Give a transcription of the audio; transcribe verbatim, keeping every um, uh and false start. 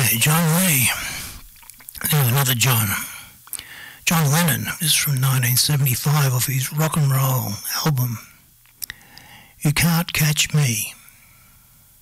John Lee. Now another John. John Lennon. This is from nineteen seventy-five off his rock and roll album. You Can't Catch Me.